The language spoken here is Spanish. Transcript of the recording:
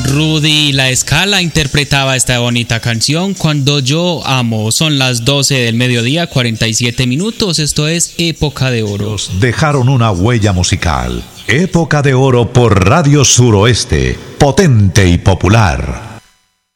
Rudy La Escala interpretaba esta bonita canción, Cuando yo amo. Son las 12 del mediodía, 47 minutos. Esto es Época de Oro. Dejaron una huella musical. Época de Oro por Radio Suroeste. Potente y popular.